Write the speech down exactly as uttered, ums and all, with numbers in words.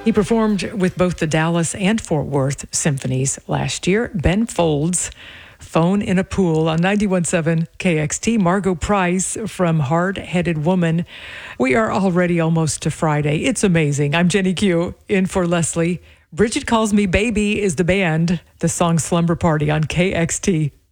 He performed with both the Dallas and Fort Worth symphonies last year. Ben Folds, Phone in a Pool on ninety-one point seven K X T. Margo Price from Hard Headed Woman. We are already almost to Friday. It's amazing. I'm Jenny Q in for Leslie. Bridget Calls Me Baby is the band. The song Slumber Party on K X T.